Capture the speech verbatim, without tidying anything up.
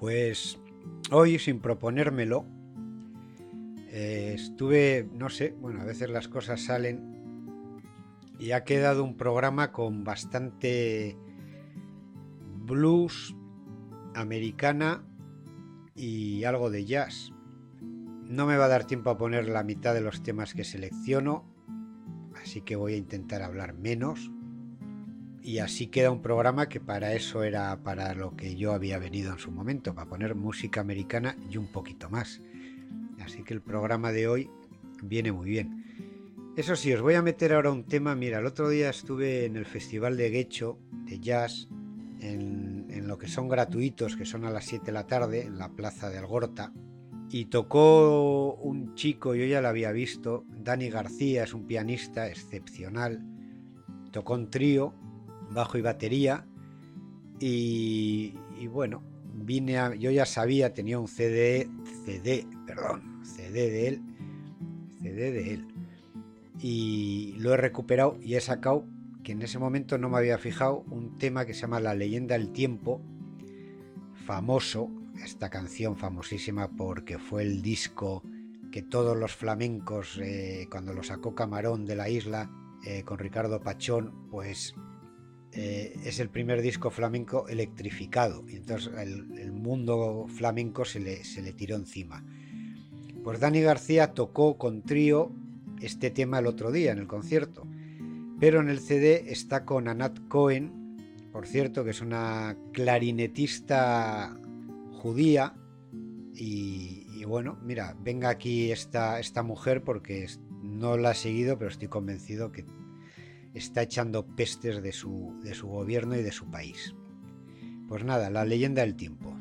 Pues hoy, sin proponérmelo, eh, estuve, no sé, bueno, a veces las cosas salen y ha quedado un programa con bastante blues, americana y algo de jazz. No me va a dar tiempo a poner la mitad de los temas que selecciono, así que voy a intentar hablar menos. Y así queda un programa que para eso era para lo que yo había venido en su momento, para poner música americana y un poquito más. Así que el programa de hoy viene muy bien. Eso sí, os voy a meter ahora un tema. Mira, el otro día estuve en el Festival de Guecho, de jazz, en, en lo que son gratuitos, que son a las siete de la tarde, en la plaza de Algorta. Y tocó un chico, yo ya lo había visto, Dani García, es un pianista excepcional. Tocó un trío, bajo y batería, y, y bueno, vine a, yo ya sabía, tenía un C D, C D, perdón, C D de él, C D de él, y lo he recuperado y he sacado, que en ese momento no me había fijado, un tema que se llama La Leyenda del Tiempo, famoso, esta canción famosísima porque fue el disco que todos los flamencos, eh, cuando lo sacó Camarón de la Isla, eh, con Ricardo Pachón, pues Eh, es el primer disco flamenco electrificado, y entonces el, el mundo flamenco se le, se le tiró encima. Pues Dani García tocó con trío este tema el otro día en el concierto, pero en el C D está con Anat Cohen, por cierto, que es una clarinetista judía, y, y bueno, mira, venga aquí esta, esta mujer porque no la he seguido, pero estoy convencido que está echando pestes de su, de su gobierno y de su país. Pues nada, La Leyenda del Tiempo.